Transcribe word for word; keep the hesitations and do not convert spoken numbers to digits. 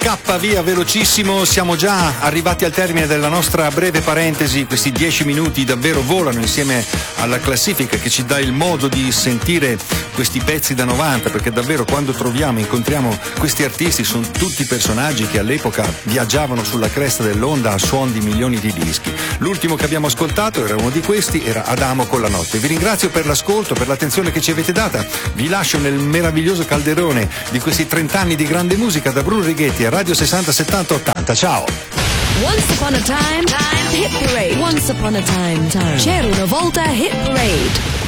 scappa via velocissimo, siamo già arrivati al termine della nostra breve parentesi, questi dieci minuti davvero volano insieme alla classifica che ci dà il modo di sentire questi pezzi da novanta, perché davvero quando troviamo, incontriamo questi artisti sono tutti personaggi che all'epoca viaggiavano sulla cresta dell'onda a suon di milioni di dischi. L'ultimo che abbiamo ascoltato era uno di questi, era Adamo con la notte. Vi ringrazio per l'ascolto, per l'attenzione che ci avete data, vi lascio nel meraviglioso calderone di questi trenta anni di grande musica da Bruno Righetti a Radio sessanta settanta ottanta. Ciao! Once upon a time, time, hit parade. Once upon a time, time. C'era una volta hit parade.